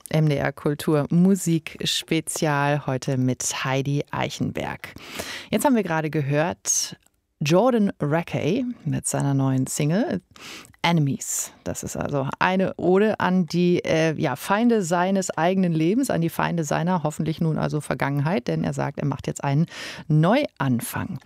MDR Kultur Musik Spezial, heute mit Heidi Eichenberg. Jetzt haben wir gerade gehört Jordan Rakei mit seiner neuen Single Enemies. Das ist also eine Ode an die Feinde seines eigenen Lebens, an die Feinde seiner hoffentlich nun also Vergangenheit, denn er sagt, er macht jetzt einen Neuanfang.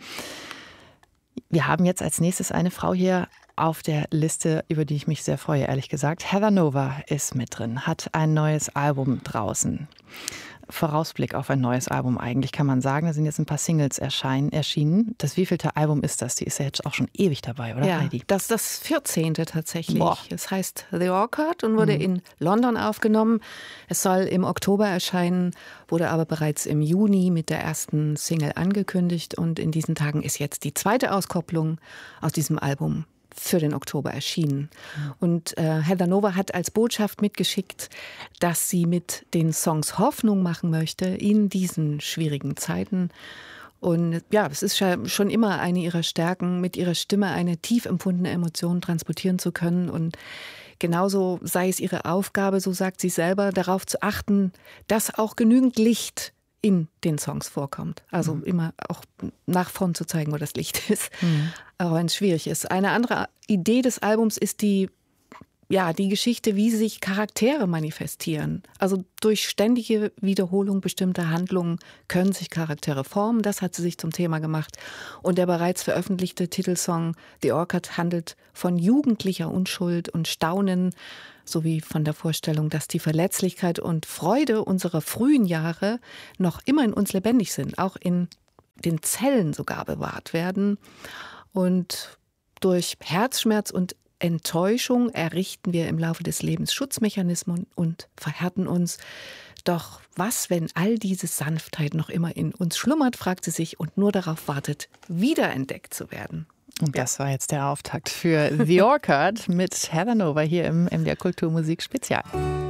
Wir haben jetzt als nächstes eine Frau hier auf der Liste, über die ich mich sehr freue, ehrlich gesagt. Heather Nova ist mit drin, hat ein neues Album draußen. Vorausblick auf ein neues Album eigentlich, kann man sagen. Da sind jetzt ein paar Singles erschienen. Das wievielte Album ist das? Die ist ja jetzt auch schon ewig dabei, oder Heidi? Das ist das 14. tatsächlich. Boah. Es heißt The Orchard und wurde in London aufgenommen. Es soll im Oktober erscheinen, wurde aber bereits im Juni mit der ersten Single angekündigt. Und in diesen Tagen ist jetzt die zweite Auskopplung aus diesem Album für den Oktober erschienen. Und Heather Nova hat als Botschaft mitgeschickt, dass sie mit den Songs Hoffnung machen möchte in diesen schwierigen Zeiten. Und ja, es ist schon immer eine ihrer Stärken, mit ihrer Stimme eine tief empfundene Emotion transportieren zu können. Und genauso sei es ihre Aufgabe, so sagt sie selber, darauf zu achten, dass auch genügend Licht in den Songs vorkommt. Also immer auch nach vorn zu zeigen, wo das Licht ist, auch wenn es schwierig ist. Eine andere Idee des Albums ist die Geschichte, wie sich Charaktere manifestieren. Also durch ständige Wiederholung bestimmter Handlungen können sich Charaktere formen. Das hat sie sich zum Thema gemacht. Und der bereits veröffentlichte Titelsong The Orchard handelt von jugendlicher Unschuld und Staunen, sowie von der Vorstellung, dass die Verletzlichkeit und Freude unserer frühen Jahre noch immer in uns lebendig sind, auch in den Zellen sogar bewahrt werden. Und durch Herzschmerz und Enttäuschung errichten wir im Laufe des Lebens Schutzmechanismen und verhärten uns. Doch was, wenn all diese Sanftheit noch immer in uns schlummert, fragt sie sich und nur darauf wartet, wiederentdeckt zu werden. Und das war jetzt der Auftakt für The Orchard mit Heather Nova hier im MDR Kultur Musik Spezial.